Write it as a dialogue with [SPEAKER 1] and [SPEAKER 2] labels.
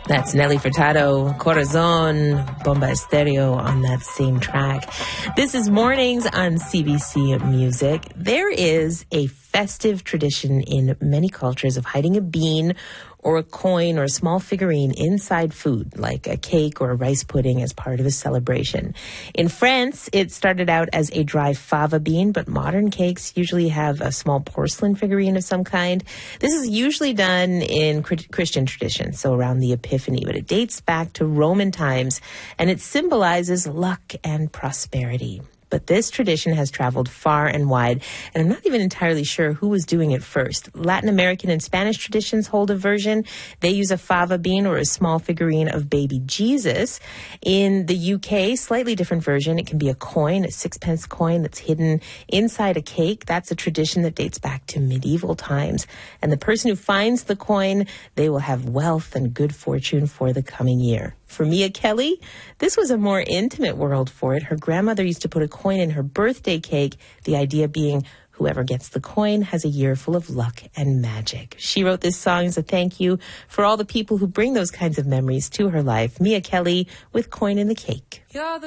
[SPEAKER 1] That's Nelly Furtado, Corazon, Bomba Estéreo on that same track. This is Mornings on CBC Music. There is a festive tradition in many cultures of hiding a bean or a coin or a small figurine inside food, like a cake or a rice pudding as part of a celebration. In France, it started out as a dry fava bean, but modern cakes usually have a small porcelain figurine of some kind. This is usually done in Christian tradition, so around the Epiphany, but it dates back to Roman times, and it symbolizes luck and prosperity. But this tradition has traveled far and wide, and I'm not even entirely sure who was doing it first. Latin American and Spanish traditions hold a version. They use a fava bean or a small figurine of baby Jesus. In the UK, slightly different version. It can be a coin, a 6-pence coin that's hidden inside a cake. That's a tradition that dates back to medieval times. And the person who finds the coin, they will have wealth and good fortune for the coming year. For Mia Kelly, this was a more intimate world for it. Her grandmother used to put a coin in her birthday cake, the idea being whoever gets the coin has a year full of luck and magic. She wrote this song as a thank you for all the people who bring those kinds of memories to her life. Mia Kelly with Coin in the Cake.
[SPEAKER 2] You're the